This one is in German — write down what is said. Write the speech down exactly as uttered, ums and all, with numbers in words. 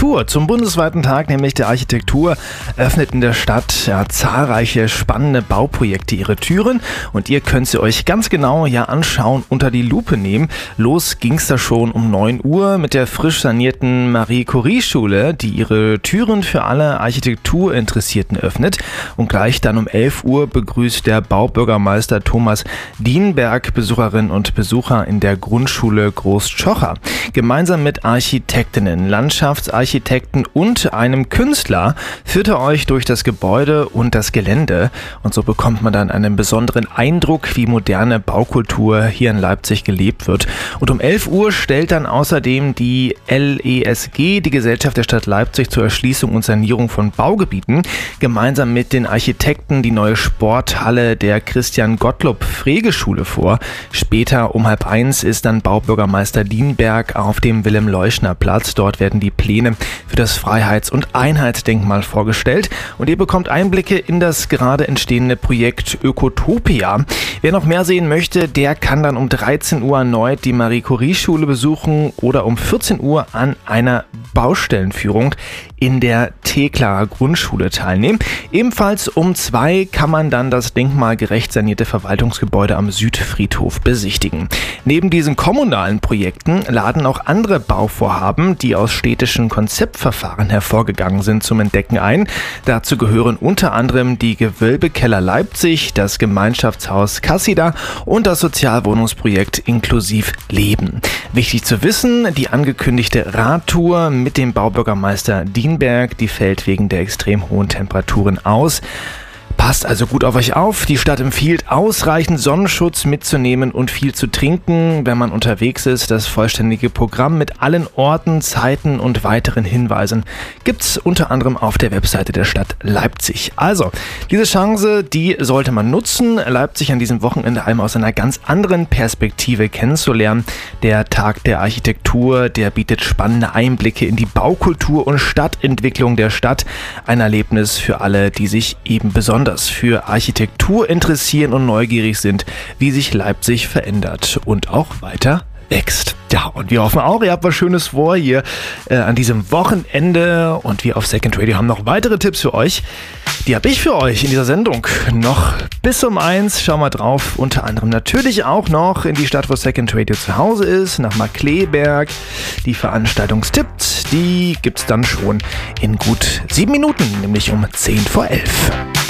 Architektur. Zum bundesweiten Tag nämlich der Architektur öffnet in der Stadt ja, zahlreiche spannende Bauprojekte ihre Türen und ihr könnt sie euch ganz genau ja anschauen, unter die Lupe nehmen. Los ging's da schon um neun Uhr mit der frisch sanierten Marie-Curie-Schule, die ihre Türen für alle Architekturinteressierten öffnet. Und gleich dann um elf Uhr begrüßt der Baubürgermeister Thomas Dienberg Besucherinnen und Besucher in der Grundschule Großtschocher. Gemeinsam mit Architektinnen, Landschaftsarchitekten und einem Künstler führt er euch durch das Gebäude und das Gelände. Und so bekommt man dann einen besonderen Eindruck, wie moderne Baukultur hier in Leipzig gelebt wird. Und um elf Uhr stellt dann außerdem die L E S G, die Gesellschaft der Stadt Leipzig zur Erschließung und Sanierung von Baugebieten, gemeinsam mit den Architekten die neue Sporthalle der Christian-Gottlob-Frege-Schule vor. Später um halb eins ist dann Baubürgermeister Dienberg auf dem Wilhelm-Leuschner-Platz. Dort werden die Pläne für das Freiheits- und Einheitsdenkmal vorgestellt und ihr bekommt Einblicke in das gerade entstehende Projekt Ökotopia. Wer noch mehr sehen möchte, der kann dann um dreizehn Uhr erneut die Marie-Curie-Schule besuchen oder um vierzehn Uhr an einer Baustellenführung in der Thekla Grundschule teilnehmen. Ebenfalls um zwei kann man dann das denkmalgerecht sanierte Verwaltungsgebäude am Südfriedhof besichtigen. Neben diesen kommunalen Projekten laden auch andere Bauvorhaben, die aus städtischen Konzeptverfahren hervorgegangen sind, zum Entdecken ein. Dazu gehören unter anderem die Gewölbekeller Leipzig, das Gemeinschaftshaus Cassida und das Sozialwohnungsprojekt Inklusiv Leben. Wichtig zu wissen, die angekündigte Radtour mit dem Baubürgermeister Dienberg, die fällt wegen der extrem hohen Temperaturen aus. Passt also gut auf euch auf. Die Stadt empfiehlt, ausreichend Sonnenschutz mitzunehmen und viel zu trinken, wenn man unterwegs ist. Das vollständige Programm mit allen Orten, Zeiten und weiteren Hinweisen gibt's unter anderem auf der Webseite der Stadt Leipzig. Also, diese Chance, die sollte man nutzen, Leipzig an diesem Wochenende einmal aus einer ganz anderen Perspektive kennenzulernen. Der Tag der Architektur, der bietet spannende Einblicke in die Baukultur und Stadtentwicklung der Stadt. Ein Erlebnis für alle, die sich eben besonders für Architektur interessieren und neugierig sind, wie sich Leipzig verändert und auch weiter wächst. Ja, und wir hoffen auch, ihr habt was Schönes vor hier äh, an diesem Wochenende und wir auf Second Radio haben noch weitere Tipps für euch. Die habe ich für euch in dieser Sendung noch bis um eins. Schau mal drauf, unter anderem natürlich auch noch in die Stadt, wo Second Radio zu Hause ist, nach Markkleeberg. Die Veranstaltungstipps, die gibt's dann schon in gut sieben Minuten, nämlich um zehn vor elf.